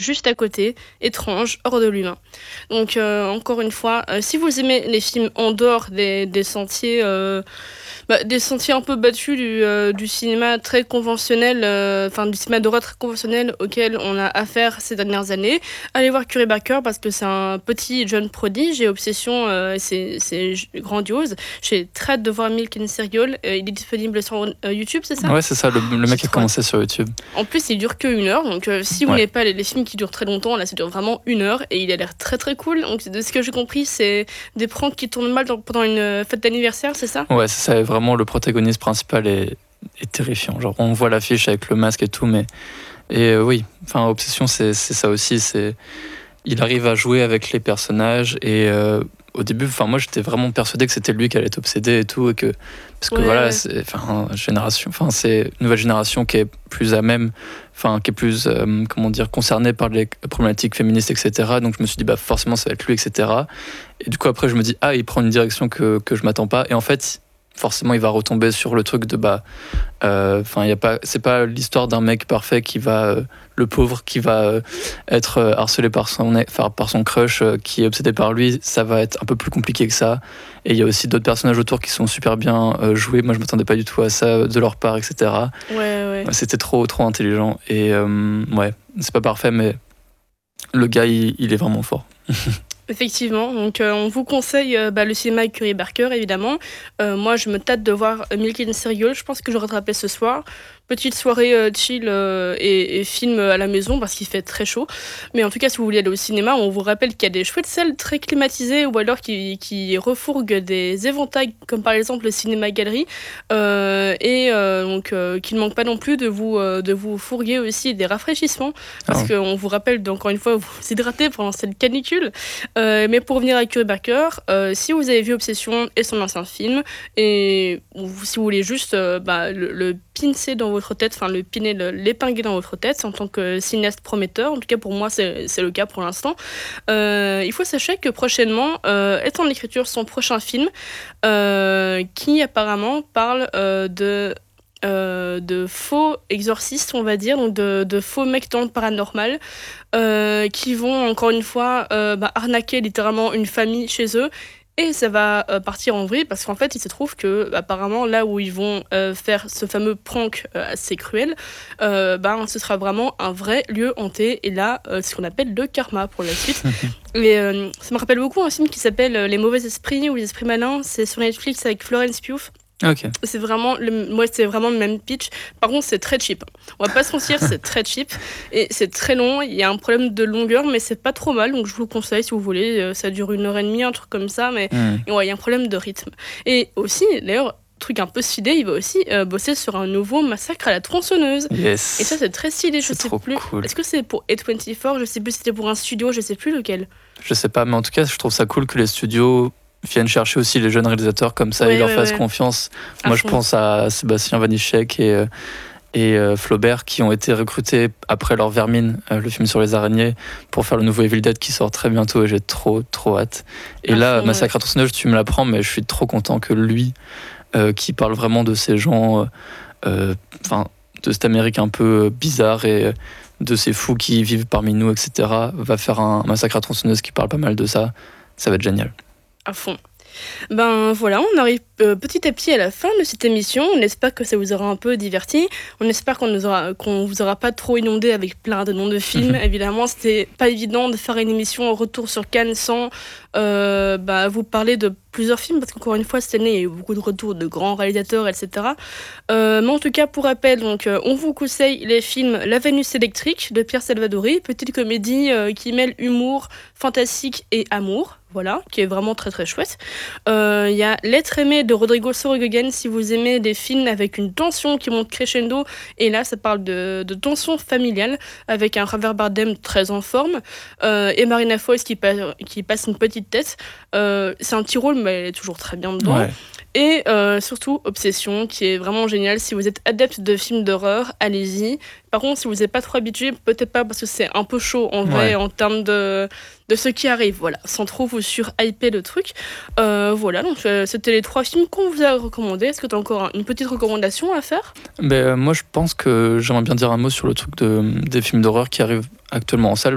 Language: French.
juste à côté, étrange, hors de l'humain. Donc encore une fois, si vous aimez les films en dehors des sentiers, des sentiers un peu battus du cinéma très conventionnel, du cinéma d'horreur très conventionnel auquel on a affaire ces dernières années, allez voir Curry Barker parce que c'est un petit jeune prodige et Obsession, c'est grandiose. J'ai très hâte de voir Milk and Cereal. Il est disponible sur YouTube, c'est ça ? Ouais, c'est ça, le mec a commencé sur YouTube. En plus, il dure que 1 heure, donc si vous n'avez pas les films qui durent très longtemps, là ça dure vraiment 1 heure et il a l'air très très cool. Donc de ce que j'ai compris, c'est des pranks qui tournent mal pendant une fête d'anniversaire, c'est ça ? Ouais, c'est ça, vraiment le protagoniste principal est terrifiant. Genre on voit l'affiche avec le masque et tout, mais oui, enfin Obsession c'est ça aussi, il arrive à jouer avec les personnages et au début, moi j'étais vraiment persuadé que c'était lui qui allait être obsédé et tout, parce que c'est une nouvelle génération qui est plus à même, qui est plus concernée par les problématiques féministes, etc. Donc je me suis dit forcément ça va être lui, etc. Et du coup après je me dis il prend une direction que je m'attends pas, et en fait forcément il va retomber sur le truc de c'est pas l'histoire d'un mec parfait qui va le pauvre qui va être harcelé par son crush qui est obsédé par lui. Ça va être un peu plus compliqué que ça, et il y a aussi d'autres personnages autour qui sont super bien joués. Moi je m'attendais pas du tout à ça de leur part, etc. C'était trop intelligent, et c'est pas parfait, mais le gars il est vraiment fort. Effectivement, donc on vous conseille le cinéma avec Curry Barker, évidemment. Moi, je me tâte de voir Milk and Cereal. Je pense que je rattraperai ce soir. Petite soirée chill et film à la maison parce qu'il fait très chaud. Mais en tout cas, si vous voulez aller au cinéma, on vous rappelle qu'il y a des chouettes salles très climatisées ou alors qui refourguent des éventails, comme par exemple le Cinéma Galerie. Qu'il ne manque pas non plus de vous fourguer aussi des rafraîchissements. Parce qu'on vous rappelle, encore une fois, vous hydrater pendant cette canicule. Mais pour revenir à Curry Barker, si vous avez vu Obsession et son ancien film, et si vous voulez juste le pincer dans votre tête, l'épingler dans votre tête en tant que cinéaste prometteur, en tout cas pour moi c'est le cas pour l'instant, il faut sachez que prochainement est en écriture son prochain film qui apparemment parle de faux exorcistes, on va dire, donc de faux mecs dans le paranormal qui vont encore une fois arnaquer littéralement une famille chez eux. Et ça va partir en vrille parce qu'en fait, il se trouve que apparemment là où ils vont faire ce fameux prank assez cruel, ce sera vraiment un vrai lieu hanté. Et là, ce qu'on appelle le karma pour la suite. Et ça me rappelle beaucoup un film qui s'appelle Les Mauvais Esprits ou Les Esprits Malins. C'est sur Netflix avec Florence Pugh. Okay. C'est vraiment le même pitch. Par contre, c'est très cheap. On va pas se mentir, c'est très cheap et c'est très long. Il y a un problème de longueur, mais c'est pas trop mal. Donc je vous le conseille si vous voulez. Ça dure 1h30, un truc comme ça, mais il y a un problème de rythme. Et aussi, d'ailleurs, truc un peu stylé, il va aussi bosser sur un nouveau Massacre à la tronçonneuse. Yes. Et ça, c'est très stylé. C'est trop cool. Est-ce que c'est pour A24 ? Je sais plus si c'était pour un studio, je sais plus lequel. Je sais pas, mais en tout cas, je trouve ça cool que les studios viennent chercher aussi les jeunes réalisateurs comme ça, ils leur fassent confiance. Moi, je pense à Sébastien Vanitschek et Flaubert qui ont été recrutés après leur Vermine, le film sur les araignées, pour faire le nouveau Evil Dead qui sort très bientôt, et j'ai trop hâte. Et Massacre à tronçonneuse, tu me l'apprends, mais je suis trop content que lui, qui parle vraiment de ces gens, de cette Amérique un peu bizarre et de ces fous qui vivent parmi nous, etc., va faire un Massacre à tronçonneuse qui parle pas mal de ça. Ça va être génial. À fond. Voilà, on arrive petit à petit à la fin de cette émission. On espère que ça vous aura un peu diverti. On espère qu'on vous aura pas trop inondé avec plein de noms de films. Évidemment, c'était pas évident de faire une émission Retour sur Cannes sans vous parler de plusieurs films, parce qu'encore une fois, cette année, il y a eu beaucoup de retours de grands réalisateurs, etc. Mais en tout cas, pour rappel, on vous conseille les films La Vénus électrique de Pierre Salvadori, petite comédie qui mêle humour, fantastique et amour. Voilà, qui est vraiment très très chouette. Il y a L'être aimé de Rodrigo Sorogoyen, si vous aimez des films avec une tension qui monte crescendo, et là ça parle de tension familiale avec un Javier Bardem très en forme et Marina Foïs qui passe une petite tête. C'est un petit rôle mais elle est toujours très bien dedans. Ouais. Et surtout Obsession, qui est vraiment génial. Si vous êtes adepte de films d'horreur, allez-y. Par contre, si vous n'êtes pas trop habitué, peut-être pas, parce que c'est un peu chaud en vrai en termes de ce qui arrive, voilà, sans trop vous surhyper le truc. Voilà, donc c'était les 3 films qu'on vous a recommandés. Est-ce que tu as encore une petite recommandation à faire ? Moi, je pense que j'aimerais bien dire un mot sur le truc des films d'horreur qui arrivent actuellement en salle.